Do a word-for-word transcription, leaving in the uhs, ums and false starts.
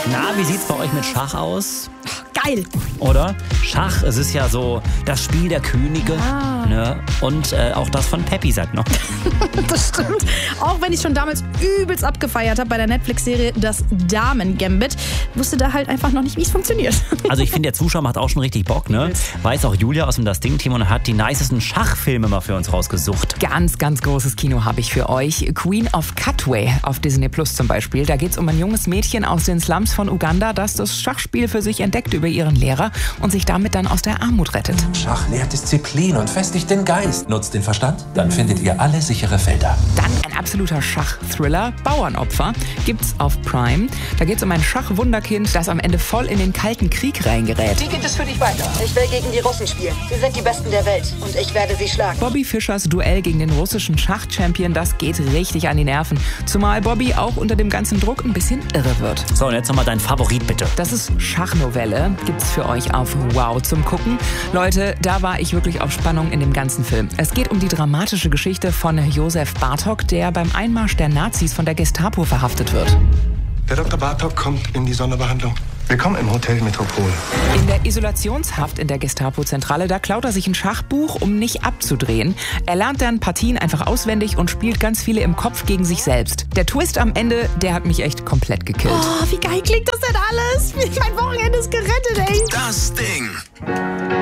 Na, wie sieht's bei euch mit Schach aus? Geil. Oder? Schach, es ist ja so das Spiel der Könige. Ah. Ne? Und äh, auch das von Peppi sagt noch. Das stimmt. Auch wenn ich schon damals übelst abgefeiert habe bei der Netflix-Serie Das Damen-Gambit, wusste da halt einfach noch nicht, wie es funktioniert. Also ich finde, der Zuschauer macht auch schon richtig Bock, ne? Weiß auch Julia aus dem Das Ding-Team und hat die nicesten Schachfilme mal für uns rausgesucht. Ganz, ganz großes Kino habe ich für euch. Queen of Cutway auf Disney Plus zum Beispiel. Da geht es um ein junges Mädchen aus den Slums von Uganda, das das Schachspiel für sich entdeckt über ihren Lehrer und sich damit dann aus der Armut rettet. Schach lehrt Disziplin und festigt den Geist. Nutzt den Verstand, dann findet ihr alle sichere Felder. Dann ein absoluter Schach-Thriller, Bauernopfer, gibt's auf Prime. Da geht's um ein Schachwunderkind, das am Ende voll in den Kalten Krieg reingerät. Wie geht es für dich weiter? Ich will gegen die Russen spielen. Sie sind die Besten der Welt und ich werde sie schlagen. Bobby Fischers Duell gegen den russischen Schach-Champion, das geht richtig an die Nerven. Zumal Bobby auch unter dem ganzen Druck ein bisschen irre wird. So, und jetzt nochmal dein Favorit, bitte. Das ist Schachnovelle, gibt's für euch auf Wow zum Gucken. Leute, da war ich wirklich auf Spannung in dem ganzen Film. Es geht um die dramatische Geschichte von Josef Bartok, der beim Einmarsch der Nazis von der Gestapo verhaftet wird. Der Doktor Bartok kommt in die Sonderbehandlung. Willkommen im Hotel Metropol. In der Isolationshaft in der Gestapo-Zentrale, da klaut er sich ein Schachbuch, um nicht abzudrehen. Er lernt dann Partien einfach auswendig und spielt ganz viele im Kopf gegen sich selbst. Der Twist am Ende, der hat mich echt komplett gekillt. Oh, wie geil klingt das denn alles? Mein Wochenende ist gerettet, ey. Das Ding.